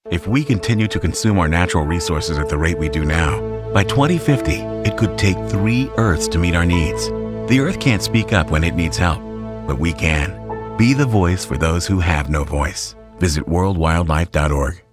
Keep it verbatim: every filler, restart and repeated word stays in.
If we continue to consume our natural resources at the rate we do now, by twenty fifty, it could take three Earths to meet our needs. The Earth can't speak up when it needs help, but we can. Be the voice for those who have no voice. Visit world wildlife dot org.